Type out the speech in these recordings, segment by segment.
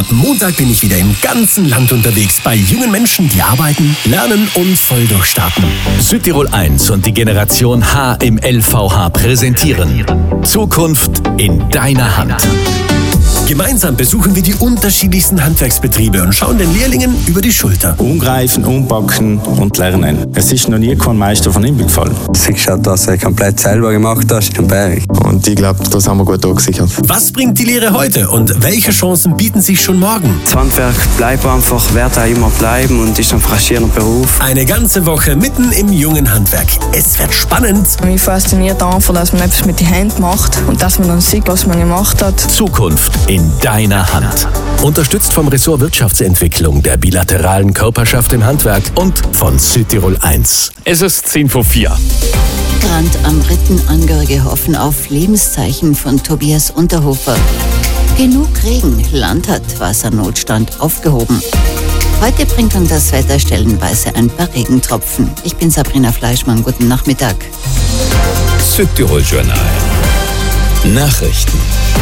Ab Montag bin ich wieder im ganzen Land unterwegs bei jungen Menschen, die arbeiten, lernen und voll durchstarten. Südtirol 1 und die Generation H im LVH präsentieren Zukunft in deiner Hand. Gemeinsam besuchen wir die unterschiedlichsten Handwerksbetriebe und schauen den Lehrlingen über die Schulter. Umgreifen, umpacken und lernen. Es ist noch nie kein Meister von ihm gefallen. Siehst du, dass er komplett selber gemacht hast im Berg. Und ich glaube, das haben wir gut abgesichert. Was bringt die Lehre heute und welche Chancen bieten sich schon morgen? Das Handwerk bleibt einfach, wird auch immer bleiben und ist ein faszinierender Beruf. Eine ganze Woche mitten im jungen Handwerk. Es wird spannend. Mich fasziniert einfach, dass man etwas mit den Händen macht und dass man dann sieht, was man gemacht hat. Zukunft in deiner Hand. Unterstützt vom Ressort Wirtschaftsentwicklung, der bilateralen Körperschaft im Handwerk und von Südtirol 1. Es ist 10:04. Brand am Ritten. Angehörige hoffen auf Lebenszeichen von Tobias Unterhofer. Genug Regen. Land hat Wassernotstand aufgehoben. Heute bringt uns das Wetter stellenweise ein paar Regentropfen. Ich bin Sabrina Fleischmann. Guten Nachmittag. Südtirol Journal. Nachrichten.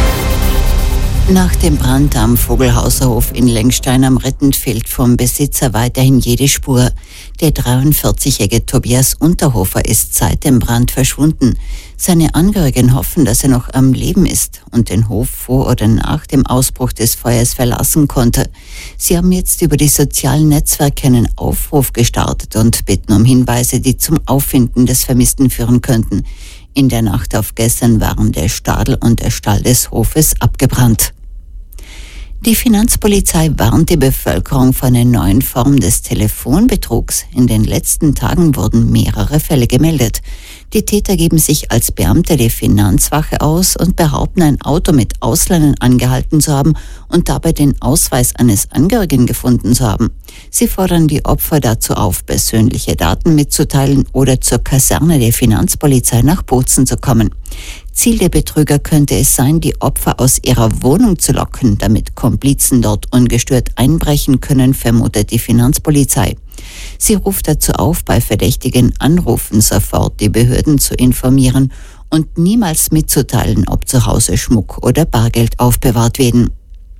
Nach dem Brand am Vogelhauserhof in Lengstein am Ritten fehlt vom Besitzer weiterhin jede Spur. Der 43-jährige Tobias Unterhofer ist seit dem Brand verschwunden. Seine Angehörigen hoffen, dass er noch am Leben ist und den Hof vor oder nach dem Ausbruch des Feuers verlassen konnte. Sie haben jetzt über die sozialen Netzwerke einen Aufruf gestartet und bitten um Hinweise, die zum Auffinden des Vermissten führen könnten. In der Nacht auf gestern waren der Stadel und der Stall des Hofes abgebrannt. Die Finanzpolizei warnt die Bevölkerung vor einer neuen Form des Telefonbetrugs. In den letzten Tagen wurden mehrere Fälle gemeldet. Die Täter geben sich als Beamte der Finanzwache aus und behaupten, ein Auto mit Ausländern angehalten zu haben und dabei den Ausweis eines Angehörigen gefunden zu haben. Sie fordern die Opfer dazu auf, persönliche Daten mitzuteilen oder zur Kaserne der Finanzpolizei nach Bozen zu kommen. Ziel der Betrüger könnte es sein, die Opfer aus ihrer Wohnung zu locken, damit Komplizen dort ungestört einbrechen können, vermutet die Finanzpolizei. Sie ruft dazu auf, bei verdächtigen Anrufen sofort die Behörden zu informieren und niemals mitzuteilen, ob zu Hause Schmuck oder Bargeld aufbewahrt werden.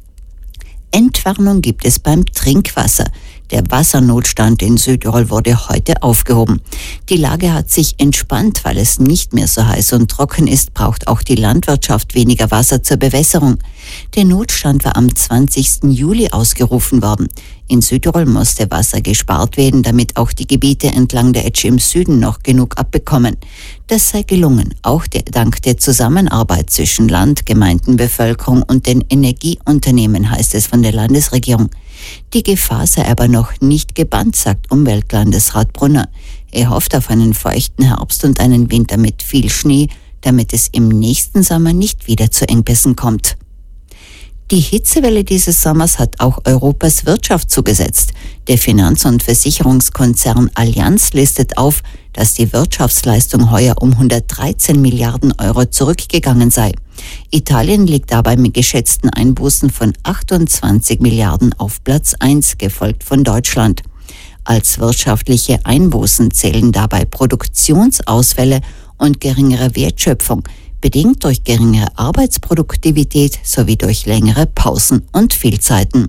Entwarnung gibt es beim Trinkwasser. Der Wassernotstand in Südtirol wurde heute aufgehoben. Die Lage hat sich entspannt, weil es nicht mehr so heiß und trocken ist, braucht auch die Landwirtschaft weniger Wasser zur Bewässerung. Der Notstand war am 20. Juli ausgerufen worden. In Südtirol musste Wasser gespart werden, damit auch die Gebiete entlang der Etsch im Süden noch genug abbekommen. Das sei gelungen, auch dank der Zusammenarbeit zwischen Land, Gemeinden, Bevölkerung und den Energieunternehmen, heißt es von der Landesregierung. Die Gefahr sei aber noch nicht gebannt, sagt Umweltlandesrat Brunner. Er hofft auf einen feuchten Herbst und einen Winter mit viel Schnee, damit es im nächsten Sommer nicht wieder zu Engpässen kommt. Die Hitzewelle dieses Sommers hat auch Europas Wirtschaft zugesetzt. Der Finanz- und Versicherungskonzern Allianz listet auf, dass die Wirtschaftsleistung heuer um 113 Milliarden Euro zurückgegangen sei. Italien liegt dabei mit geschätzten Einbußen von 28 Milliarden auf Platz 1, gefolgt von Deutschland. Als wirtschaftliche Einbußen zählen dabei Produktionsausfälle und geringere Wertschöpfung, bedingt durch geringere Arbeitsproduktivität sowie durch längere Pausen und Fehlzeiten.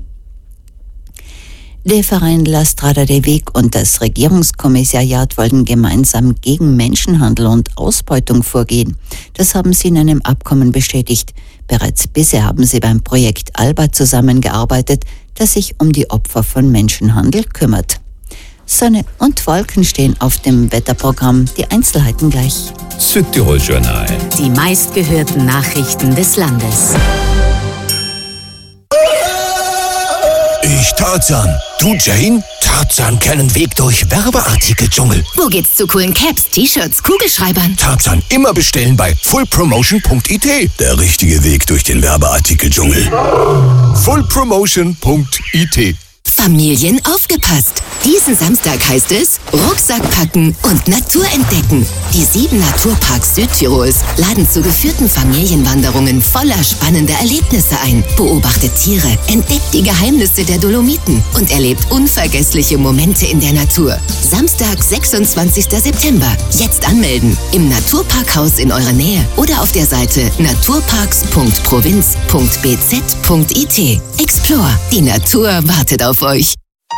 Der Verein La Strada de Weg und das Regierungskommissariat wollen gemeinsam gegen Menschenhandel und Ausbeutung vorgehen. Das haben sie in einem Abkommen bestätigt. Bereits bisher haben sie beim Projekt ALBA zusammengearbeitet, das sich um die Opfer von Menschenhandel kümmert. Sonne und Wolken stehen auf dem Wetterprogramm. Die Einzelheiten gleich. Südtirol Journal. Die meistgehörten Nachrichten des Landes. Ich Tarzan. Du Jane? Tarzan kennen Weg durch Werbeartikel-Dschungel. Wo geht's zu coolen Caps, T-Shirts, Kugelschreibern? Tarzan immer bestellen bei fullpromotion.it. Der richtige Weg durch den Werbeartikel-Dschungel. fullpromotion.it Familien aufgepasst! Diesen Samstag heißt es Rucksack packen und Natur entdecken. Die 7 Naturparks Südtirols laden zu geführten Familienwanderungen voller spannender Erlebnisse ein. Beobachtet Tiere, entdeckt die Geheimnisse der Dolomiten und erlebt unvergessliche Momente in der Natur. Samstag, 26. September. Jetzt anmelden. Im Naturparkhaus in eurer Nähe oder auf der Seite naturparks.provinz.bz.it. Explore. Die Natur wartet auf euch.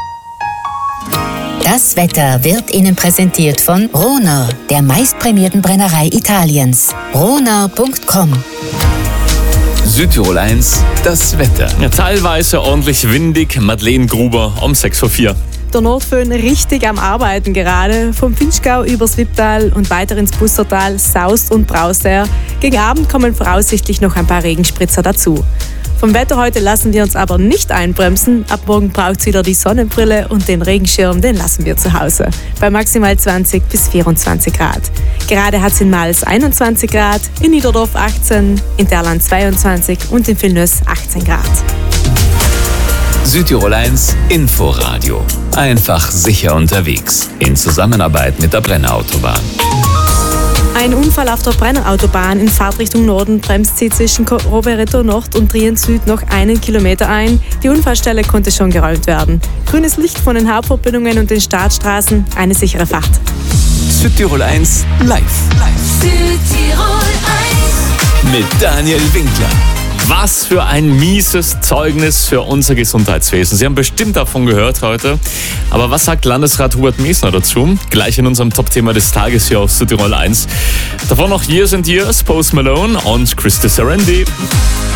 Das Wetter wird Ihnen präsentiert von Rohner, der meistprämierten Brennerei Italiens. Rohner.com. Südtirol 1, das Wetter. Ja, teilweise ordentlich windig. Madeleine Gruber um 6:04 Uhr. Der Nordföhn richtig am Arbeiten gerade. Vom Finchgau übers Wipptal und weiter ins Bustertal saust und braust er. Gegen Abend kommen voraussichtlich noch ein paar Regenspritzer dazu. Vom Wetter heute lassen wir uns aber nicht einbremsen. Ab morgen braucht es wieder die Sonnenbrille und den Regenschirm, den lassen wir zu Hause. Bei maximal 20 bis 24 Grad. Gerade hat es in Mals 21 Grad, in Niederdorf 18, in Derland 22 und in Vilnös 18 Grad. Südtirol 1 Inforadio. Einfach sicher unterwegs. In Zusammenarbeit mit der Brennerautobahn. Ein Unfall auf der Brennerautobahn in Fahrtrichtung Norden bremst sie zwischen Rovereto Nord und Trient Süd noch 1 Kilometer ein. Die Unfallstelle konnte schon geräumt werden. Grünes Licht von den Hauptverbindungen und den Startstraßen, eine sichere Fahrt. Südtirol 1 live. Südtirol 1. Mit Daniel Winkler. Was für ein mieses Zeugnis für unser Gesundheitswesen. Sie haben bestimmt davon gehört heute. Aber was sagt Landesrat Hubert Mesner dazu? Gleich in unserem Top-Thema des Tages hier auf Südtirol 1. Davon noch Years and Years, Post Malone und Christy Serendi.